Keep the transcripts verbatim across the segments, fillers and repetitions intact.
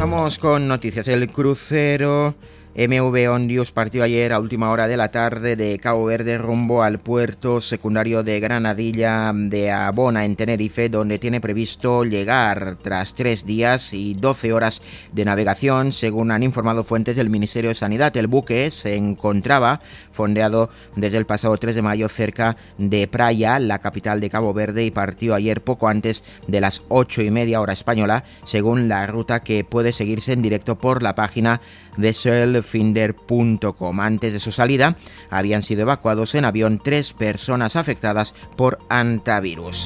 Vamos con noticias. El crucero M V Ondius partió ayer a última hora de la tarde de Cabo Verde rumbo al puerto secundario de Granadilla de Abona, en Tenerife, donde tiene previsto llegar tras tres días y doce horas de navegación, según han informado fuentes del Ministerio de Sanidad. El buque se encontraba fondeado desde el pasado tres de mayo cerca de Praia, la capital de Cabo Verde, y partió ayer poco antes de las ocho y media hora española, según la ruta que puede seguirse en directo por la página de sailfinder punto com. Antes de su salida habían sido evacuados en avión tres personas afectadas por hantavirus.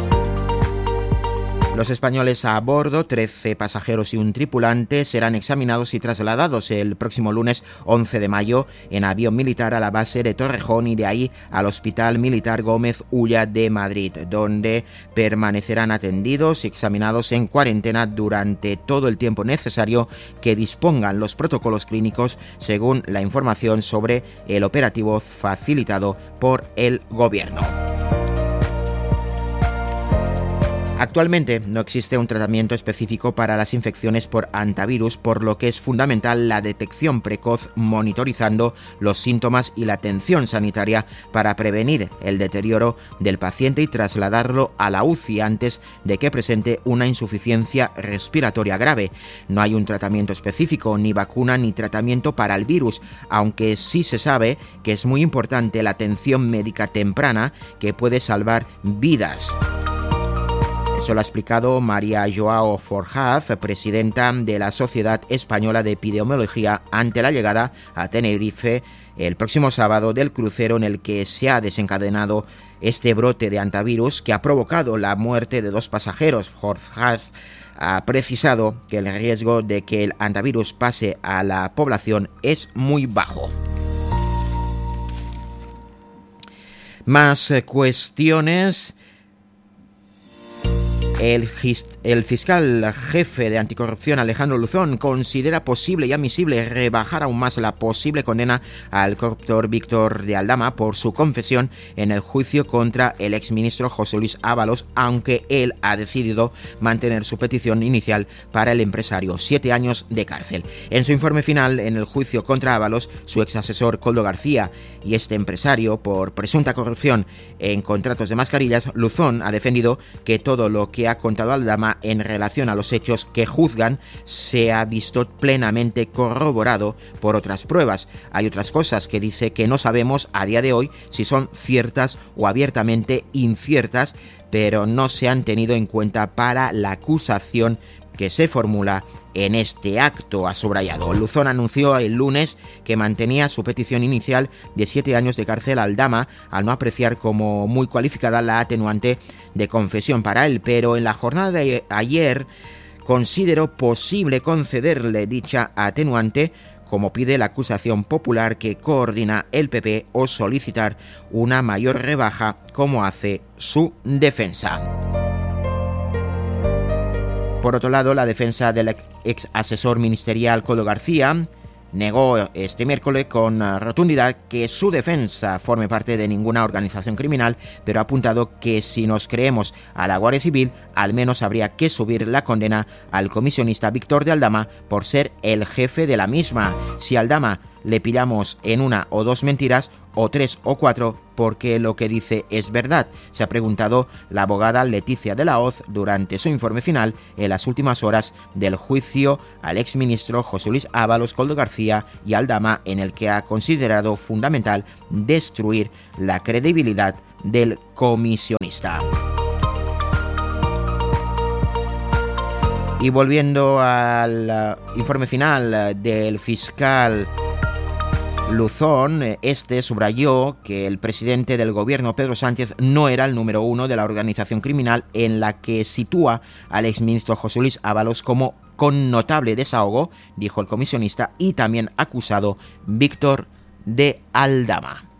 Los españoles a bordo, trece pasajeros y un tripulante, serán examinados y trasladados el próximo lunes once de mayo en avión militar a la base de Torrejón y de ahí al Hospital Militar Gómez Ulla de Madrid, donde permanecerán atendidos y examinados en cuarentena durante todo el tiempo necesario que dispongan los protocolos clínicos, según la información sobre el operativo facilitado por el Gobierno. Actualmente no existe un tratamiento específico para las infecciones por hantavirus, por lo que es fundamental la detección precoz, monitorizando los síntomas y la atención sanitaria para prevenir el deterioro del paciente y trasladarlo a la U C I antes de que presente una insuficiencia respiratoria grave. No hay un tratamiento específico, ni vacuna ni tratamiento para el virus, aunque sí se sabe que es muy importante la atención médica temprana, que puede salvar vidas. Eso lo ha explicado María Joao Forjaz, presidenta de la Sociedad Española de Epidemiología, ante la llegada a Tenerife el próximo sábado del crucero en el que se ha desencadenado este brote de hantavirus que ha provocado la muerte de dos pasajeros. Forjaz ha precisado que el riesgo de que el hantavirus pase a la población es muy bajo. Más cuestiones. El, el fiscal jefe de anticorrupción, Alejandro Luzón, considera posible y admisible rebajar aún más la posible condena al corruptor Víctor de Aldama por su confesión en el juicio contra el exministro José Luis Ábalos, aunque él ha decidido mantener su petición inicial para el empresario, siete años de cárcel. En su informe final en el juicio contra Ábalos, su exasesor Koldo García y este empresario por presunta corrupción en contratos de mascarillas, Luzón ha defendido que todo lo que ha contado Aldama en relación a los hechos que juzgan se ha visto plenamente corroborado por otras pruebas. Hay otras cosas que dice que no sabemos a día de hoy si son ciertas o abiertamente inciertas, pero no se han tenido en cuenta para la acusación que se formula en este acto, ha subrayado. Luzón anunció el lunes que mantenía su petición inicial de siete años de cárcel a Aldama, al no apreciar como muy cualificada la atenuante de confesión para él, pero en la jornada de ayer consideró posible concederle dicha atenuante, como pide la acusación popular que coordina el P P, o solicitar una mayor rebaja, como hace su defensa. Por otro lado, la defensa del ex asesor ministerial Koldo García negó este miércoles con rotundidad que su defensa forme parte de ninguna organización criminal, pero ha apuntado que si nos creemos a la Guardia Civil, al menos habría que subir la condena al comisionista Víctor de Aldama por ser el jefe de la misma. Si a Aldama le pillamos en una o dos mentiras, o tres o cuatro, porque lo que dice es verdad, se ha preguntado la abogada Leticia de la Hoz durante su informe final en las últimas horas del juicio al exministro José Luis Ábalos, Koldo García y Aldama, en el que ha considerado fundamental destruir la credibilidad del comisionista. Y volviendo al uh, informe final uh, del fiscal Luzón, este subrayó que el presidente del gobierno, Pedro Sánchez, no era el número uno de la organización criminal, en la que sitúa al exministro José Luis Ábalos como con notable desahogo, dijo el comisionista, y también acusado Víctor de Aldama.